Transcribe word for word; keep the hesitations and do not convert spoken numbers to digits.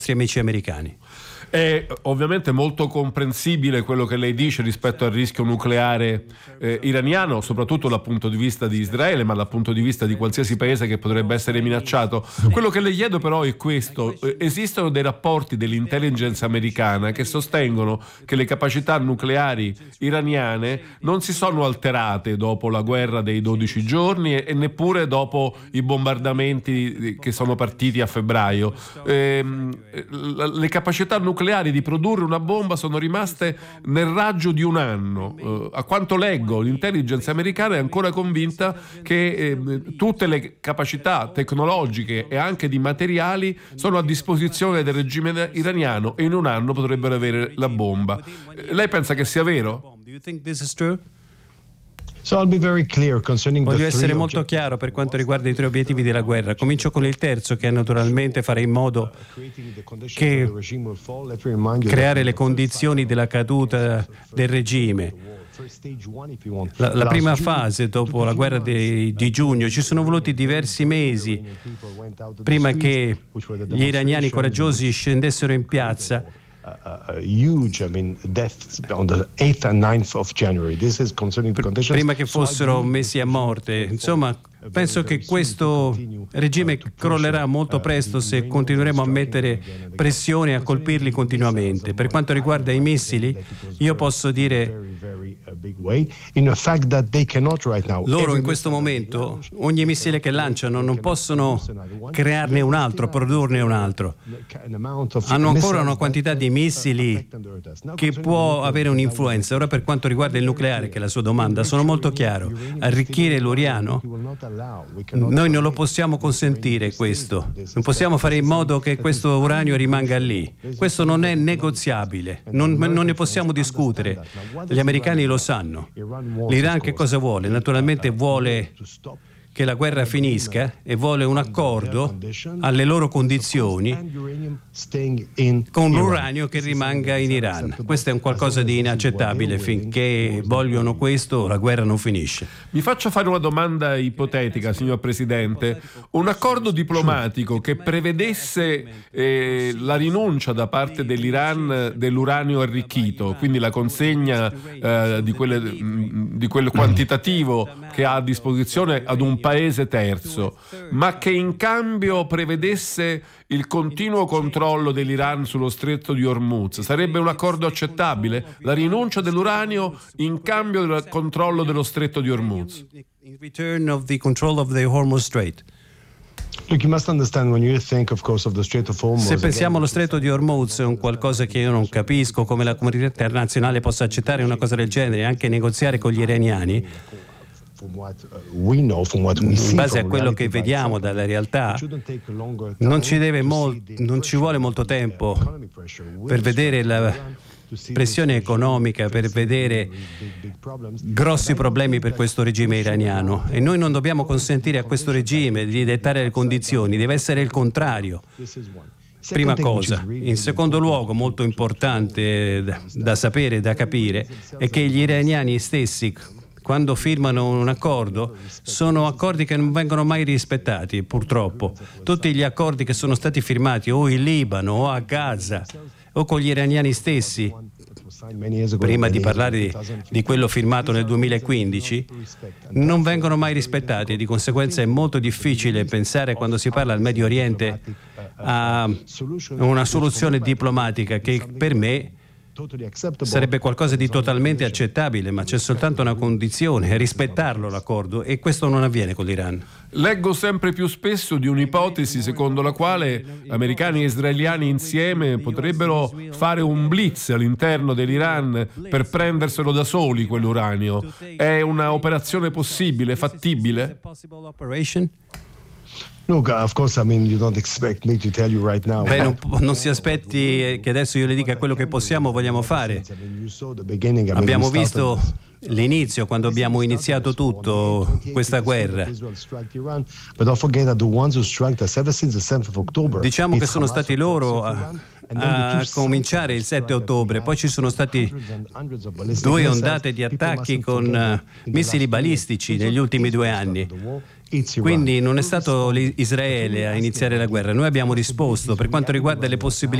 amici americani. È ovviamente molto comprensibile quello che lei dice rispetto al rischio nucleare eh, iraniano, soprattutto dal punto di vista di Israele, ma dal punto di vista di qualsiasi paese che potrebbe essere minacciato. Quello che le chiedo però è questo: esistono dei rapporti dell'intelligence americana che sostengono che le capacità nucleari iraniane non si sono alterate dopo la guerra dei dodici giorni e, e neppure dopo i bombardamenti che sono partiti a febbraio. Eh, le capacità nucleari di produrre una bomba sono rimaste nel raggio di un anno. Eh, a quanto leggo, l'intelligence americana è ancora convinta che eh, tutte le capacità tecnologiche e anche di materiali sono a disposizione del regime iraniano e in un anno potrebbero avere la bomba. Eh, lei pensa che sia vero? Voglio essere molto chiaro per quanto riguarda i tre obiettivi della guerra. Comincio con il terzo, che è naturalmente fare in modo che creare le condizioni della caduta del regime. La, la prima fase, dopo la guerra di, di giugno, ci sono voluti diversi mesi prima che gli iraniani coraggiosi scendessero in piazza. Uh, huge, I mean, deaths on the eighth and ninth of January. This is concerning the conditions. Prima che fossero messi a morte. Insomma, penso che questo regime crollerà molto presto se continueremo a mettere pressione e a colpirli continuamente. Per quanto riguarda i missili, io posso dire loro in questo momento ogni missile che lanciano non possono crearne un altro, produrne un altro. Hanno ancora una quantità di missili che può avere un'influenza. Ora, per quanto riguarda il nucleare, che è la sua domanda, sono molto chiaro. Arricchire l'uriano, noi non lo possiamo consentire questo. Non possiamo fare in modo che questo uranio rimanga lì. Questo non è negoziabile, non, non ne possiamo discutere. Gli americani lo sanno. L'Iran che cosa vuole? Naturalmente vuole che la guerra finisca e vuole un accordo alle loro condizioni con l'uranio che rimanga in Iran. Questo è un qualcosa di inaccettabile. Finché vogliono questo, la guerra non finisce. Mi faccia fare una domanda ipotetica, signor Presidente. Un accordo diplomatico che prevedesse eh, la rinuncia da parte dell'Iran dell'uranio arricchito, quindi la consegna eh, di, quelle, di quel quantitativo che ha a disposizione ad un paese terzo, ma che in cambio prevedesse il continuo controllo dell'Iran sullo stretto di Hormuz, sarebbe un accordo accettabile? La rinuncia dell'uranio in cambio del controllo dello stretto di Hormuz? Se pensiamo allo stretto di Hormuz, è un qualcosa che io non capisco come la comunità internazionale possa accettare una cosa del genere e anche negoziare con gli iraniani. In base a quello che vediamo dalla realtà, non ci deve mol- non ci vuole molto tempo per vedere la pressione economica, per vedere grossi problemi per questo regime iraniano, e noi non dobbiamo consentire a questo regime di dettare le condizioni, deve essere il contrario. Prima cosa. In secondo luogo, molto importante da, da sapere, da capire, è che gli iraniani stessi, quando firmano un accordo, sono accordi che non vengono mai rispettati, purtroppo. Tutti gli accordi che sono stati firmati o in Libano o a Gaza o con gli iraniani stessi, prima di parlare di, di quello firmato nel duemilaquindici, non vengono mai rispettati, e di conseguenza è molto difficile pensare, quando si parla del Medio Oriente, a una soluzione diplomatica che per me sarebbe qualcosa di totalmente accettabile, ma c'è soltanto una condizione: rispettarlo l'accordo, e questo non avviene con l'Iran. Leggo sempre più spesso di un'ipotesi secondo la quale americani e israeliani insieme potrebbero fare un blitz all'interno dell'Iran per prenderselo da soli quell'uranio. È una operazione possibile, fattibile? Look, of course, I mean, you don't expect me to tell you right now. Beh, non, non si aspetti che adesso io le dica quello che possiamo o vogliamo fare. Abbiamo visto l'inizio, quando abbiamo iniziato tutto, questa guerra. Diciamo che sono stati loro a, a cominciare il sette ottobre, poi ci sono stati due ondate di attacchi con missili balistici negli ultimi due anni. Quindi non è stato Israele a iniziare la guerra, noi abbiamo risposto. Per quanto riguarda le possibilità